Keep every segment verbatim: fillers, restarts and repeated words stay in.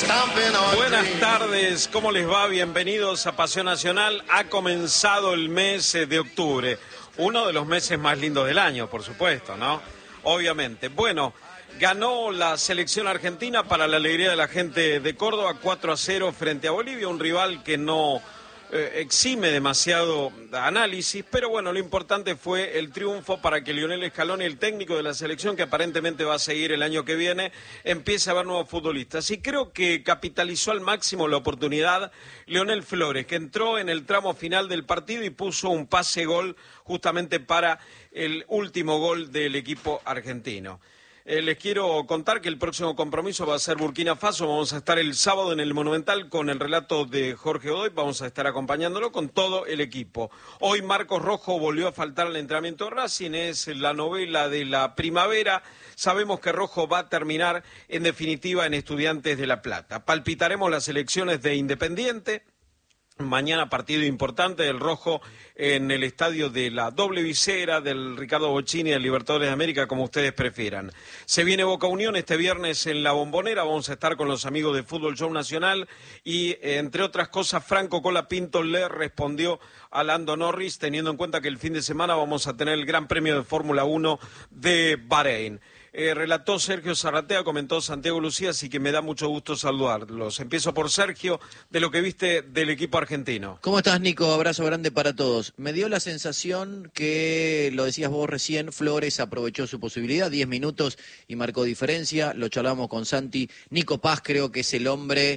Buenas tardes, ¿cómo les va? Bienvenidos a Pasión Nacional. Ha comenzado el mes de octubre, uno de los meses más lindos del año, por supuesto, ¿no? Obviamente. Bueno, ganó la selección argentina para la alegría de la gente de Córdoba, cuatro a cero frente a Bolivia, un rival que no eh, exime demasiado análisis, pero bueno, lo importante fue el triunfo para que Lionel Scaloni, el técnico de la selección, que aparentemente va a seguir el año que viene, empiece a ver nuevos futbolistas. Y creo que capitalizó al máximo la oportunidad Leonel Flores, que entró en el tramo final del partido y puso un pase-gol justamente para el último gol del equipo argentino. Eh, les quiero contar que el próximo compromiso va a ser Burkina Faso. Vamos a estar el sábado en el Monumental con el relato de Jorge Godoy. Vamos a estar acompañándolo con todo el equipo. Hoy Marcos Rojo volvió a faltar al entrenamiento de Racing. Es la novela de la primavera. Sabemos que Rojo va a terminar en definitiva en Estudiantes de La Plata. Palpitaremos las elecciones de Independiente. Mañana partido importante del Rojo en el estadio de la Doble Visera, del Ricardo Bocchini, del Libertadores de América, como ustedes prefieran. Se viene Boca Unión este viernes en La Bombonera, vamos a estar con los amigos de Fútbol Show Nacional y, entre otras cosas, Franco Colapinto le respondió a Lando Norris, teniendo en cuenta que el fin de semana vamos a tener el Gran Premio de Fórmula uno de Bahrein. Eh, relató Sergio Zarratea, comentó Santiago Lucía, así que me da mucho gusto saludarlos. Empiezo por Sergio, de lo que viste del equipo argentino. ¿Cómo estás, Nico? Abrazo grande para todos. Me dio la sensación que, lo decías vos recién, Flores aprovechó su posibilidad, diez minutos y marcó diferencia. Lo charlamos con Santi. Nico Paz creo que es el hombre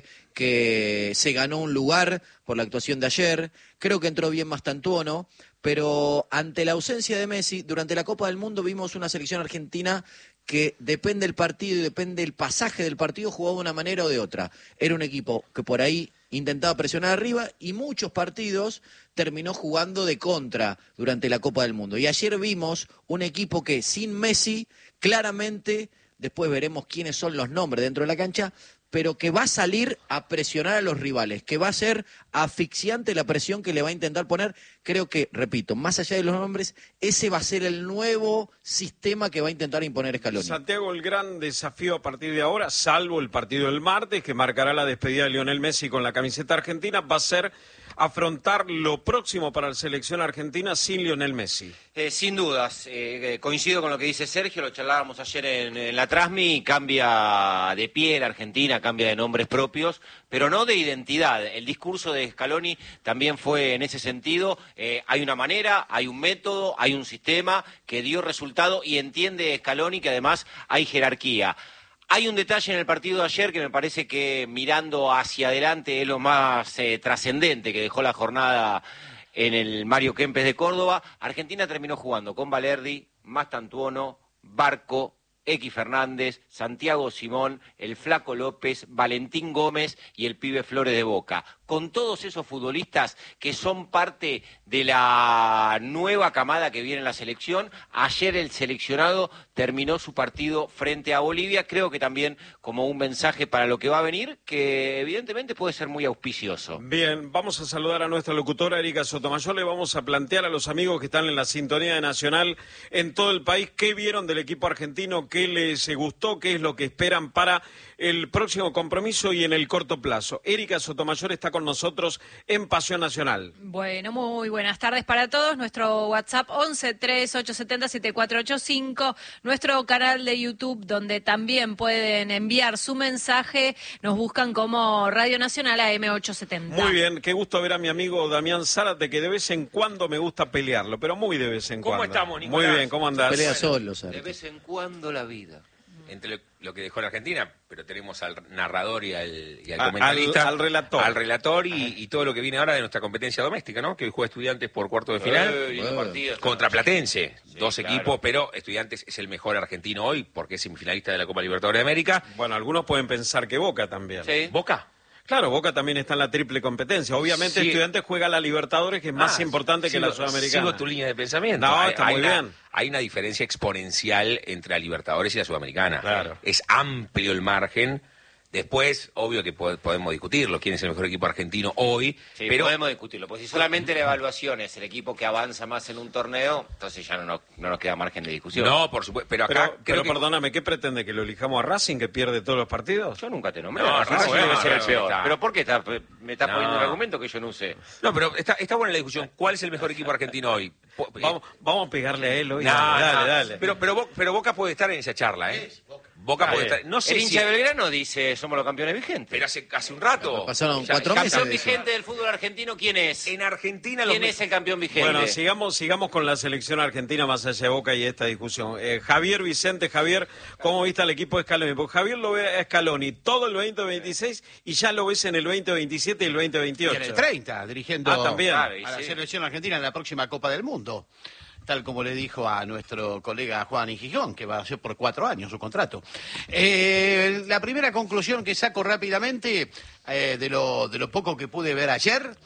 que se ganó un lugar por la actuación de ayer. Creo que entró bien Mastantuono, pero ante la ausencia de Messi, durante la Copa del Mundo vimos una selección argentina que depende del partido y depende del pasaje del partido, jugaba de una manera o de otra. Era un equipo que por ahí intentaba presionar arriba y muchos partidos terminó jugando de contra durante la Copa del Mundo. Y ayer vimos un equipo que sin Messi, claramente, después veremos quiénes son los nombres dentro de la cancha, pero que va a salir a presionar a los rivales, que va a ser asfixiante la presión que le va a intentar poner. Creo que, repito, más allá de los nombres, ese va a ser el nuevo sistema que va a intentar imponer Scaloni. Santiago, el gran desafío a partir de ahora, salvo el partido del martes, que marcará la despedida de Lionel Messi con la camiseta argentina, va a ser afrontar lo próximo para la selección argentina sin Lionel Messi. Eh, sin dudas, eh, coincido con lo que dice Sergio, lo charlábamos ayer en, en la Trasmi, cambia de piel Argentina, cambia de nombres propios, pero no de identidad. El discurso de Scaloni también fue en ese sentido. Eh, hay una manera, hay un método, hay un sistema que dio resultado y entiende Scaloni que además hay jerarquía. Hay un detalle en el partido de ayer que me parece que mirando hacia adelante es lo más eh, trascendente que dejó la jornada en el Mario Kempes de Córdoba. Argentina terminó jugando con Valerdi, Mastantuono, Barco, X Fernández, Santiago Simón, el Flaco López, Valentín Gómez y el pibe Flores de Boca. Con todos esos futbolistas que son parte de la nueva camada que viene en la selección, ayer el seleccionado terminó su partido frente a Bolivia, creo que también como un mensaje para lo que va a venir, que evidentemente puede ser muy auspicioso. Bien, vamos a saludar a nuestra locutora Erika Sotomayor, le vamos a plantear a los amigos que están en la sintonía de Nacional en todo el país qué vieron del equipo argentino, qué les gustó, qué es lo que esperan para el próximo compromiso y en el corto plazo. Erika Sotomayor está con nosotros en Pasión Nacional. Bueno, muy buenas tardes para todos. Nuestro WhatsApp once, tres, ocho siete cero, siete cuatro ocho cinco. Nuestro canal de YouTube, donde también pueden enviar su mensaje. Nos buscan como Radio Nacional A M ochocientos setenta. Muy bien, qué gusto ver a mi amigo Damián Zárate, que de vez en cuando me gusta pelearlo, pero muy de vez en ¿Cómo cuando. estamos, Nicolás? Muy bien, ¿cómo andás? Pelea Bueno, solo, Zárate. de vez en cuando la vida. Entre lo, lo que dejó la Argentina, pero tenemos al narrador y al, y al A- comentarista. al- al relator. Al relator y, y todo lo que viene ahora de nuestra competencia doméstica, ¿no? Que hoy juega Estudiantes por cuarto de final. Eh, lindo Eh. partido. Contra Platense, Sí, dos claro. equipos, pero Estudiantes es el mejor argentino hoy porque es semifinalista de la Copa Libertadores de América. Bueno, algunos pueden pensar que Boca también. Sí. Boca. Claro, Boca también está en la triple competencia. Obviamente Sí. Estudiantes juega la Libertadores, que es más Ah, importante que sigo- la Sudamericana. Sigo tu línea de pensamiento. No, Hay- está hay muy una- bien. Hay una diferencia exponencial entre la Libertadores y la Sudamericana. Claro. Es amplio el margen Después, obvio que po- podemos discutirlo, quién es el mejor equipo argentino hoy, Sí, pero podemos discutirlo, porque si solamente la evaluación es el equipo que avanza más en un torneo, entonces ya no nos, no nos queda margen de discusión. no, por supuesto, pero acá Pero, creo pero que perdóname, ¿qué pretende? ¿Que lo elijamos a Racing, que pierde todos los partidos? Yo nunca te nombré. No, Racing Racing debe no, ser el no, peor. está. ¿Pero por qué está- me estás No. poniendo un argumento que yo no usé? no, pero está, está buena la discusión. ¿Cuál es el mejor equipo argentino hoy? Po- Vamos, vamos a pegarle a él hoy. No, dale, no, dale. Pero, pero, Bo- pero Boca puede estar en esa charla, ¿eh? Boca puede estar. No sé El si. hincha de Belgrano dice, somos los campeones vigentes. Pero hace, hace un rato. Pasaron Ya- cuatro ya- meses Campeón de eso. vigente del fútbol argentino, ¿quién es? En Argentina los ¿Quién es el campeón vigente? Bueno, sigamos, sigamos con la selección argentina más allá de Boca y esta discusión. Eh, Javier Vicente, Javier, ¿cómo viste al equipo de Scaloni? Porque Javier lo ve a Scaloni todo el veinte veintiséis y ya lo ves en el veinte veintisiete y el veinte Y veintiocho. en el treinta, dirigiendo Ah, también. Claro, y a la sí. selección argentina en la próxima Copa del Mundo. Tal como le dijo a nuestro colega Juan y Gijón, que va a ser por cuatro años su contrato. Eh, la primera conclusión que saco rápidamente eh, de, lo, de lo poco que pude ver ayer,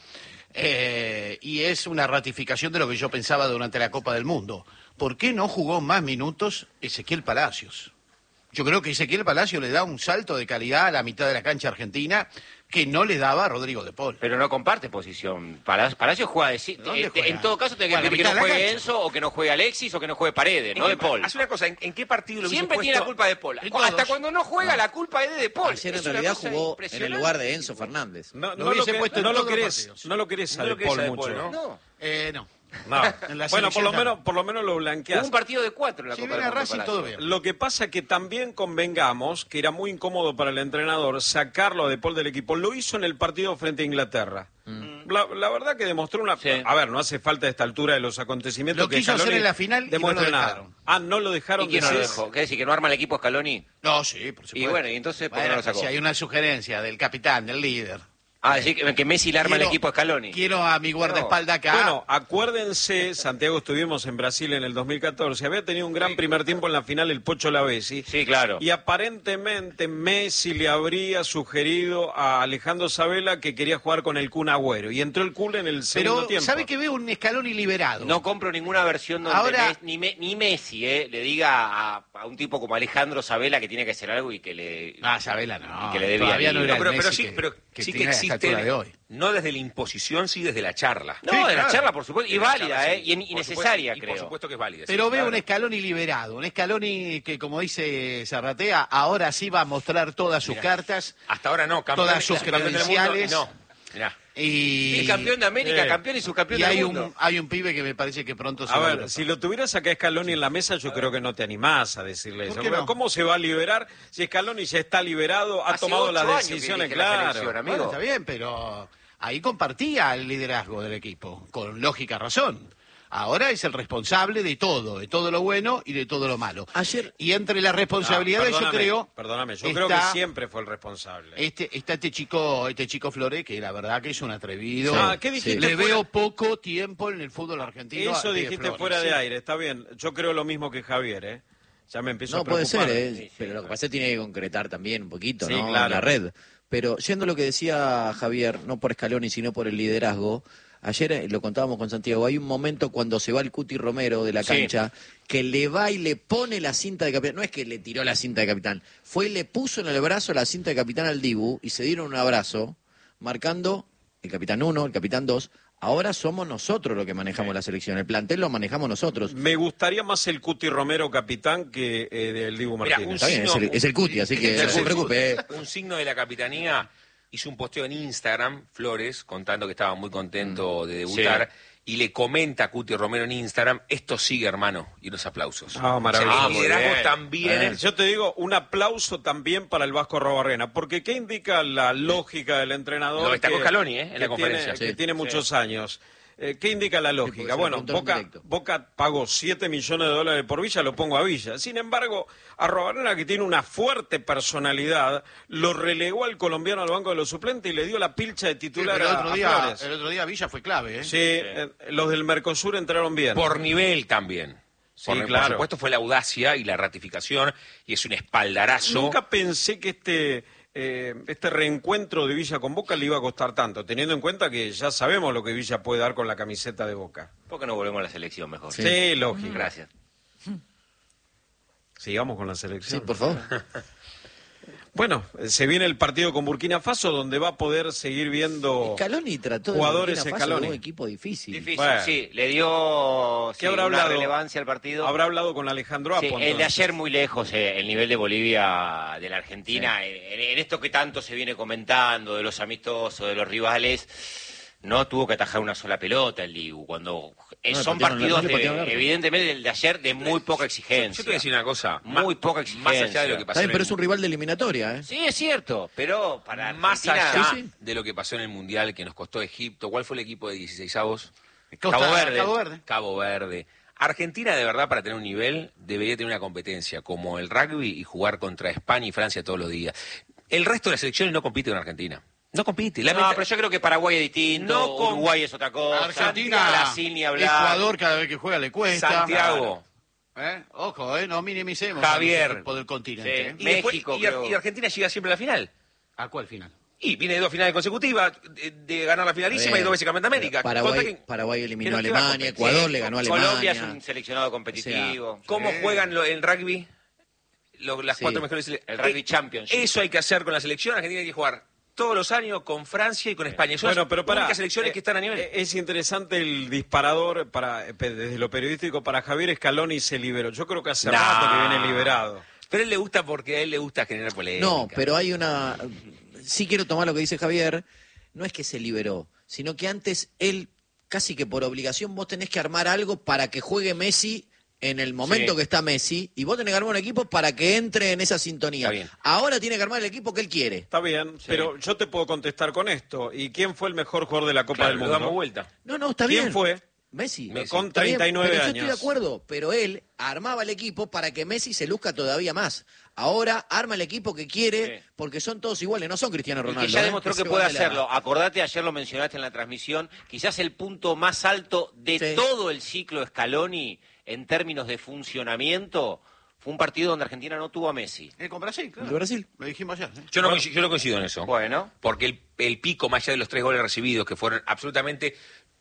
eh, y es una ratificación de lo que yo pensaba durante la Copa del Mundo. ¿Por qué no jugó más minutos Ezequiel Palacios? Yo creo que Ezequiel Palacios le da un salto de calidad a la mitad de la cancha argentina que no le daba a Rodrigo de Paul. Pero no comparte posición. Palacios, Palacios juega de... ci- ¿Dónde eh, juega? En todo caso, tiene que Bueno, decir que la no mitad de la juegue cancha. Enzo, o que no juegue Alexis, o que no juegue Paredes, no ¿En de qué- Paul. Haz una cosa, ¿en, en qué partido lo Siempre hubiese tiene la puesto? culpa de Paul. En Hasta todos. cuando no juega, la culpa es de Paul. Ayer Es en una realidad cosa jugó en el impresionante. lugar de Enzo Fernández. No, Lo no lo, hubiese que- puesto en no lo todos los querés, partidos. no lo querés a No lo De querés Paul a De mucho. Paul, ¿no? No. Eh, no. No. En la Bueno, por lo selección menos, por lo menos lo Hubo blanqueaste. un partido de cuatro en la Si Copa viene del a Mundo, Racing, Palacios. todo bien. Lo que pasa es que también convengamos que era muy incómodo para el entrenador sacarlo a De Paul del equipo. Lo hizo en el partido frente a Inglaterra. La, la verdad que demostró una... Sí. A ver, no hace falta a esta altura de los acontecimientos Lo que quiso hacer Scaloni en la final y demuestra no lo nada. dejaron. Ah, no lo dejaron. ¿Y quién no lo decís? dejó? ¿Qué decir? ¿Que no arma el equipo Scaloni? No, sí, por supuesto. Y bueno, ¿y entonces por qué Bueno, no lo sacó? Si hay una sugerencia del capitán, del líder. Ah, decir que, que Messi le arma el Quiero- equipo a Scaloni. Quiero a mi guardaespaldas acá. Bueno, acuérdense, Santiago, estuvimos en Brasil en el dos mil catorce. Había tenido un gran primer tiempo en la final el Pocho Lavezzi. Sí, claro. Y aparentemente Messi le habría sugerido a Alejandro Sabela que quería jugar con el Kun Agüero. Y entró el Kun en el segundo Pero, tiempo. ¿sabe que veo un Scaloni liberado? No compro ninguna versión donde Ahora- Mes- ni, Me- ni Messi eh, le diga a, a un tipo como Alejandro Sabela que tiene que hacer algo y que le... Ah, Sabela no. Y que le debía Todavía no ir. era No, pero, el pero Messi sí, que- pero que sí que tiene a esta existe, altura de hoy. no desde la imposición, sí desde la charla. No, Sí, de la claro. charla, por supuesto, y Desde la válida, charla, ¿eh? sí. Y, en- Por y necesaria, supuesto, y creo. por supuesto que es válida. Pero sí, veo claro. un Scaloni liberado, un Scaloni que, como dice Zarratea, ahora sí va a mostrar todas sus Mirá. cartas. Hasta ahora no, campeón, Todas sus campeón del mundo, credenciales. no. Mirá. Y, Y campeón de América, Eh. campeón y subcampeón y del hay mundo. un, hay un pibe que me parece que pronto se A va ver, Europa. si lo tuvieras acá Scaloni en la mesa, yo creo que no te animás a decirle ¿Por eso. qué Pero no? ¿cómo se va a liberar si Scaloni ya está liberado, ha Hace tomado ocho las años que decisiones? dirige la Claro. selección, amigo. Bueno, está bien, pero ahí compartía el liderazgo del equipo, con lógica razón. Ahora es el responsable de todo, de todo lo bueno y de todo lo malo. Ayer- Y entre las responsabilidades, No, yo perdóname, creo... Perdóname, yo está- creo que siempre fue el responsable. Este, está este chico, este chico Flore, que la verdad que es un atrevido. Ah, ¿qué dijiste Le fuera? veo poco tiempo en el fútbol argentino. Eso a Diego dijiste Flores, fuera de sí. aire, está bien. Yo creo lo mismo que Javier, ¿eh? Ya me empiezo No, a puede preocupar. ser, ¿eh? Sí, sí, pero lo que claro. pasa es que tiene que concretar también un poquito, Sí, ¿no? claro. En la red. Pero yendo a lo que decía Javier, no por Scaloni, sino por el liderazgo, ayer eh, lo contábamos con Santiago, hay un momento cuando se va el Cuti Romero de la Sí. cancha, que le va y le pone la cinta de capitán. No es que le tiró la cinta de capitán, fue y le puso en el brazo la cinta de capitán al Dibu y se dieron un abrazo, marcando el capitán uno, el capitán dos. Ahora somos nosotros los que manejamos la selección, el plantel lo manejamos nosotros. Me gustaría más el Cuti Romero capitán que eh, del Dibu Mira, Martínez. un Está bien, es signo- el- es el Cuti, así que Es no se el preocupe, Cuti. Un signo de la capitanía hizo un posteo en Instagram, Flores, contando que estaba muy contento de debutar. Y le comenta a Cuti Romero en Instagram, esto sigue, hermano, y unos aplausos. Ah, maravilloso. O sea, Ah, el muy liderazgo bien. también. Eh, yo te digo, un aplauso también para el Vasco Robarrena, porque ¿qué indica la lógica del entrenador? Lo destacó que- Scaloni, ¿eh? en que la conferencia. Tiene, que Sí. tiene muchos años. Eh, ¿Qué indica la porque lógica? se Bueno, lo preguntaron Boca, directo. Boca pagó siete millones de dólares por Villa, lo pongo a Villa. Sin embargo, a Robarena, que tiene una fuerte personalidad, lo relegó al colombiano al banco de los suplentes y le dio la pilcha de Sí, titular pero el a, otro, a día, Flores. el otro día Villa fue clave, ¿eh? Sí, eh, los del Mercosur entraron bien. Por nivel también. Sí, por, por claro. supuesto fue la audacia y la ratificación, y es un espaldarazo. Nunca pensé que este eh, este reencuentro de Villa con Boca le iba a costar tanto, teniendo en cuenta que ya sabemos lo que Villa puede dar con la camiseta de Boca. ¿Por qué no volvemos a la selección mejor? Sí, lógico. Gracias. Sigamos con la Sí, selección. por favor. Bueno, se viene el partido con Burkina Faso, donde va a poder seguir viendo Scaloni trató de jugadores Burkina Faso Scaloni. de un equipo difícil. Difícil, Bueno. sí. Le dio sí, ¿Qué habrá una hablado? relevancia al partido. Habrá hablado con Alejandro Sí, Apo. el de entonces. ayer muy lejos, eh, el nivel de Bolivia de la Argentina, en, en esto que tanto se viene comentando, de los amistosos, de los rivales, no tuvo que atajar una sola pelota el Dibu, cuando eh, No, son le patearon- partidos, no le patearon de, el arco. evidentemente, el de ayer de muy poca Yo, exigencia. yo te voy a decir una cosa. Muy más- poca Más allá de exigencia. lo que Está pasó bien, en pero el es un rival de eliminatoria, ¿eh? Sí, es cierto, pero para Más Argentina- allá Sí, sí. de lo que pasó en el Mundial que nos costó Egipto, ¿cuál fue el equipo de dieciseisavos? Costa- Cabo Verde. Cabo Verde. Cabo Verde. Argentina, de verdad, para tener un nivel, debería tener una competencia como el rugby y jugar contra España y Francia todos los días. El resto de las selecciones no compite con Argentina. No compite. No, Lamenta- pero yo creo que Paraguay es distinto, No con- Uruguay es otra cosa, Argentina, Brasil ni hablar. Ecuador cada vez que juega le cuesta. Santiago. ¿Eh? Ojo, eh, no minimicemos Javier. el equipo del continente. Sí. ¿eh? Y, después- México, y Ar- creo. y Argentina llega siempre a la final. ¿A cuál final? Y viene de dos finales consecutivas, de, de ganar la finalísima Bien. y dos veces campeón de América. Paraguay, Contra que- Paraguay eliminó a Pero ¿qué va a Alemania, competir? Ecuador Sí, le ganó a Alemania. Colombia es un seleccionado competitivo. ¿Cómo Sí. juegan lo- en rugby lo- las Sí. cuatro mejores selecciones? El rugby Eh, championship. Eso hay que hacer con la selección. Argentina tiene que jugar todos los años con Francia y con España. Son Bueno, las pero para únicas selecciones que están a nivel. Es interesante el disparador para eh, desde lo periodístico para Javier Scaloni se liberó. Yo creo que hace No. rato que viene liberado. Pero a él le gusta porque a él le gusta generar polémica. No, pero hay una... Sí quiero tomar lo que dice Javier. No es que se liberó, sino que antes él, casi que por obligación, vos tenés que armar algo para que juegue Messi en el momento Sí. que está Messi, y vos tenés que armar un equipo para que entre en esa sintonía. Está bien. Ahora tiene que armar el equipo que él quiere. Está bien, pero yo te puedo contestar con esto. ¿Y quién fue el mejor jugador de la Copa Claro, del lo Mundo? damos vuelta. No, no, está ¿Quién bien. fue? Messi. Messi. Con Está bien, treinta y nueve pero yo años. estoy de acuerdo, pero él armaba el equipo para que Messi se luzca todavía más. Ahora arma el equipo que quiere, Sí. porque son todos iguales, no son Cristiano Y Ronaldo. que ya ¿eh? demostró que se puede van de la- hacerlo. Acordate, ayer lo mencionaste en la transmisión, quizás el punto más alto de Sí. todo el ciclo Scaloni en términos de funcionamiento fue un partido donde Argentina no tuvo a Messi. Eh, con Brasil, claro. ¿El de Brasil? Lo dijimos ayer. ¿eh? Yo no, coincido, yo no coincido en eso. Bueno. Porque el, el pico, más allá de los tres goles recibidos, que fueron absolutamente.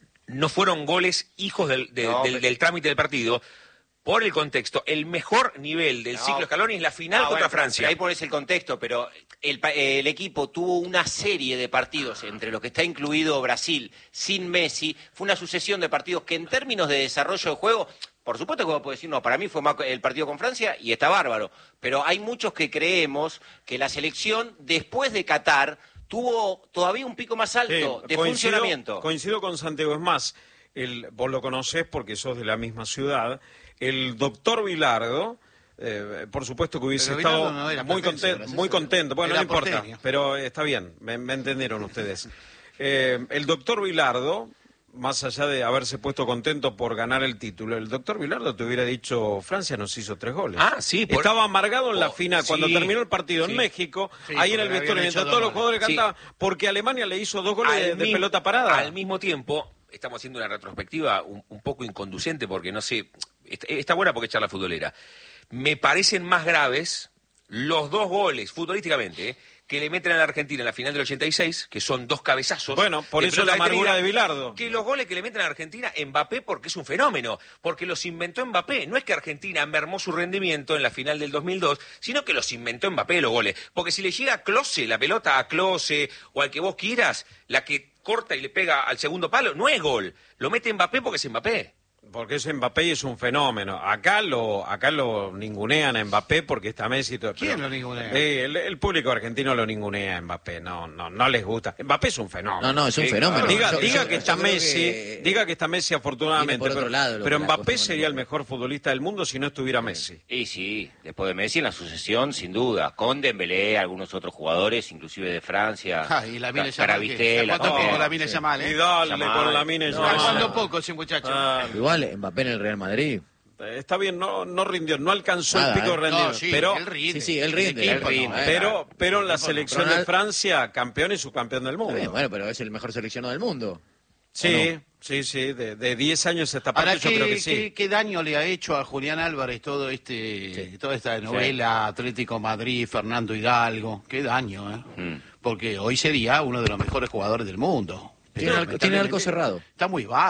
No fueron goles hijos del, de- No, del, pero- del trámite del partido. Por el contexto, el mejor nivel del No. ciclo Scaloni es la final Ah, contra bueno, Francia. Ahí pones el contexto, pero el, pa- el equipo tuvo una serie de partidos, entre los que está incluido Brasil, sin Messi. Fue una sucesión de partidos que en términos de desarrollo de juego, por supuesto que vos podés decir, no, para mí fue más el partido con Francia y está bárbaro. Pero hay muchos que creemos que la selección, después de Qatar, tuvo todavía un pico más alto Sí, de coincido- funcionamiento. Coincido con Santiago. Es más, el, vos lo conocés porque sos de la misma ciudad. El doctor Vilardo, eh, por supuesto que hubiese Pero estado Bilardo no era muy, platense, conten- gracias muy a Dios. contento. Bueno, Era no importa, porteño. pero está bien, me, me entendieron ustedes. Eh, el doctor Vilardo, más allá de haberse puesto contento por ganar el título, el doctor Vilardo te hubiera dicho, Francia nos hizo tres goles. Ah, sí, por- Estaba amargado en la Oh, final. Cuando sí, terminó el partido sí. en México, Sí, ahí en porque el le vestuario, habían mientras hecho todos dos los jugadores goles. cantaban, porque Alemania le hizo dos goles de, de mismo- pelota parada. Al mismo tiempo, estamos haciendo una retrospectiva un, un poco inconducente porque no sé, está, está buena porque echar la futbolera. Me parecen más graves los dos goles, futbolísticamente, ¿eh? que le meten a la Argentina en la final del ochenta y seis, que son dos cabezazos. Bueno, por de eso la pelota amargura detenida, de Bilardo. Que los goles que le meten a la Argentina, Mbappé, porque es un fenómeno, porque los inventó Mbappé. No es que Argentina mermó su rendimiento en la final del dos mil dos, sino que los inventó Mbappé los goles. Porque si le llega a Klose, la pelota a Klose o al que vos quieras, la que corta y le pega al segundo palo, no es gol. Lo mete Mbappé porque es Mbappé. Porque es Mbappé y es un fenómeno. Acá lo acá lo ningunean a Mbappé porque está Messi y todo. ¿Quién pero- lo ningunea? Eh, el, el público argentino lo ningunea a Mbappé. No, no, no les gusta. Mbappé es un fenómeno. No, no, es un Sí, fenómeno. Diga, Yo- diga yo- que yo está creo Messi, que diga que está Messi afortunadamente. viene por otro pero lado lo pero que la Mbappé cuestión sería el de- mejor futbolista del mundo si no estuviera Messi. Y sí, después de Messi en la sucesión, sin duda. Con Dembélé, algunos otros jugadores, inclusive de Francia. Ah, y la mina Ca- Carabistela, ¿Cuánto también. poco la mina Yamal, Y eh? dale Yamal. con la mina y No, ¿Está Yamal. jugando poco ese muchacho? Ah, Igual, Mbappé en el Real Madrid. está bien, no, no rindió, no alcanzó Nada, el pico ¿eh? de rendimiento. No, sí, pero, él rinde. Sí, sí, él rinde. El él equipo, rinde. no, eh. pero, pero en la Ronald- selección de Francia, campeón y subcampeón del Está mundo. bien, bueno, pero es el mejor seleccionado del mundo. Sí, sí, sí, de, de diez años a esta parte Ahora, yo ¿qué, creo que sí. qué- qué daño le ha hecho a Julián Álvarez todo este, toda esta novela Atlético Madrid, Fernando Hidalgo? Qué daño, ¿eh? Mm. Porque hoy sería uno de los mejores jugadores del mundo. Tiene Pero, arco- tiene arco lamentablemente, cerrado. Está muy bajo.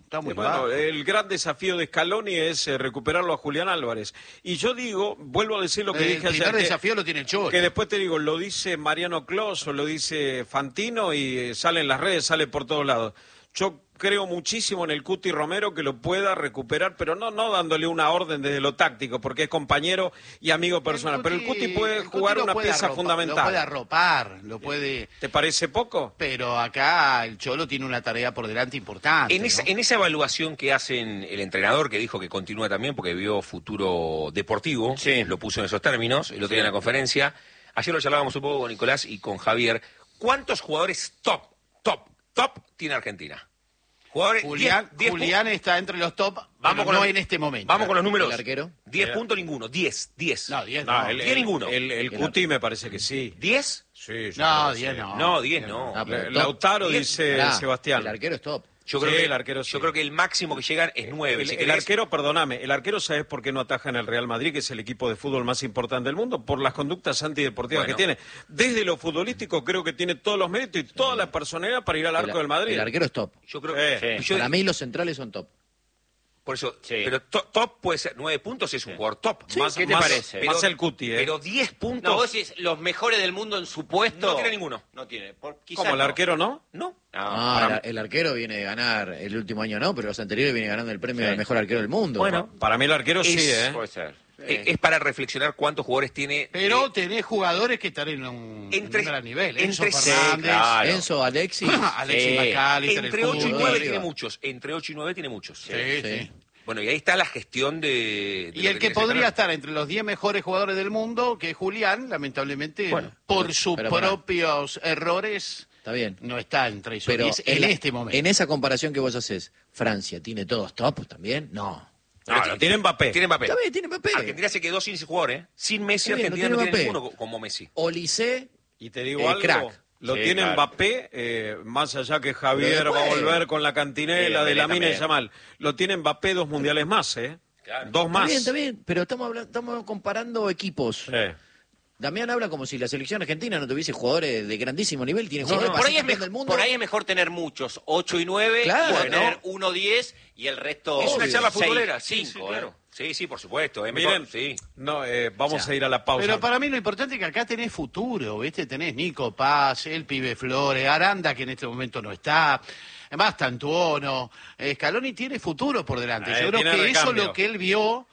está muy Sí, bueno, bajo. el gran desafío de Scaloni es eh, recuperarlo a Julián Álvarez. Y yo digo, vuelvo a decir lo que El dije ayer. primer que- desafío lo tiene el Cholo. Que después te digo, lo dice Mariano Clos o lo dice Fantino y eh, sale en las redes, sale por todos lados. Yo creo muchísimo en el Cuti Romero que lo pueda recuperar, pero no no dándole una orden desde lo táctico, porque es compañero y amigo personal. Pero el Cuti puede el Cuti jugar lo una puede pieza arropa- fundamental. Lo puede arropar, lo puede... ¿Te parece poco? Pero acá el Cholo tiene una tarea por delante importante. En esa, ¿no? en esa evaluación que hacen el entrenador, que dijo que continúa también porque vio futuro deportivo, Sí. lo puso en esos términos, el otro día en la conferencia, ayer lo charlábamos un poco con Nicolás y con Javier, ¿cuántos jugadores top, top, top tiene Argentina? Jugadores, Julián, diez- diez Julián está entre los top, Vamos vamos con no los- en este momento. Vamos con los números. ¿El arquero? diez puntos ninguno, diez, diez. No, diez No, no. el, diez el- ninguno. El, el Cuti me parece que sí. ¿diez? Sí, yo No, creo que diez sí. no. No, diez no. Ah, pero Le- top. Lautaro Diez- dice Pará, Sebastián. El arquero es top. Yo Sí, creo que el arquero sí. Yo creo que el máximo que llegan es nueve. El, si el querés. arquero, perdóname, el arquero, ¿sabes por qué no ataja en el Real Madrid, que es el equipo de fútbol más importante del mundo? Por las conductas antideportivas Bueno. que tiene. Desde lo futbolístico creo que tiene todos los méritos y toda la personalidad para ir al arco El- del Madrid. El arquero es top. Yo creo Sí. que... yo- Para mí los centrales son top. Por eso, Sí. pero to- top puede ser nueve puntos, es un jugador top. Más- ¿qué te más- parece? Más el Cuti, ¿eh? Pero diez puntos. No, vos decís, los mejores del mundo en su puesto. No tiene ninguno. No tiene. Por, quizás ¿Cómo, el no. arquero no? No. Ah, para- el, el arquero viene de ganar, el último año no, pero los anteriores viene ganando el premio Sí. del mejor arquero del mundo. Bueno. Para mí el arquero sí, Es- ¿eh? Puede ser. Eh, Es para reflexionar cuántos jugadores tiene. Pero eh, tenés jugadores que están en un, Entre- en un gran nivel. entre- Enzo sí, Fernández, claro. Enzo, Alexis. Alexis Sí. McAllister, entre el ocho y Cuti. nueve arriba. tiene muchos. Entre ocho y nueve tiene muchos. Sí, Sí. sí. Bueno, y ahí está la gestión de. de Y lo el que tiene podría tener. estar entre los diez mejores jugadores del mundo, que es Julián, lamentablemente, Bueno, por sus pero pará. propios errores, Está bien. no está entre esos Pero diez en la- este momento. En esa comparación que vos haces, ¿Francia tiene todos top también? No. No, no, tiene Mbappé. Tiene Mbappé. Está bien, tiene Mbappé. Argentina se quedó sin ese jugador, ¿eh? Sin Messi, Está bien, no Argentina no tiene tiene, Mbappé. ninguno co- como Messi. Olise, Y te digo Eh, algo, crack. lo Sí, tiene claro. Mbappé, eh, más allá que Javier Pero va a después- volver con la cantinela Sí, de la mina y también. Yamal. Lo tiene Mbappé dos mundiales más, ¿eh? Claro. Dos está más. bien, está bien, pero estamos, hablando, estamos comparando equipos. Sí. Damián habla como si la selección argentina no tuviese jugadores de grandísimo nivel, tiene Sí, jugadores por, para ahí ser es campeón mejor, del mundo. por ahí es mejor tener muchos, ocho y nueve, Claro, y tener ¿no? uno diez y el resto. Es una Obvio. charla seis, futbolera. Sí, sí, cinco, claro. ¿eh? Sí, sí, por supuesto. Es mejor, Miren, sí. no, eh, vamos O sea, a ir a la pausa. Pero para mí lo importante es que acá tenés futuro, ¿viste? Tenés Nico Paz, el pibe Flores, Aranda, que en este momento no está, Mastantuono. Eh, Scaloni tiene futuro por delante. Eh, Yo creo tiene que eso es recambio. lo que él vio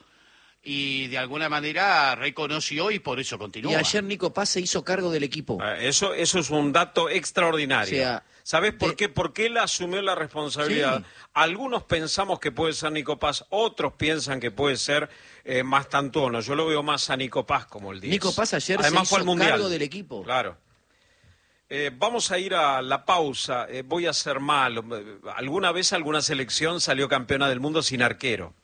y de alguna manera reconoció y por eso continúa. Y ayer Nico Paz se hizo cargo del equipo. Eh, Eso, eso es un dato extraordinario. O sea, ¿Sabes por de- qué? Porque él asumió la responsabilidad. Sí. Algunos pensamos que puede ser Nico Paz, otros piensan que puede ser eh, Mastantuono. Yo lo veo más a Nico Paz como el diez. Nico Paz ayer Además se fue al hizo Mundial. cargo del equipo. Claro. Eh, vamos a ir a la pausa. Eh, voy a ser malo. Alguna vez alguna selección salió campeona del mundo sin arquero.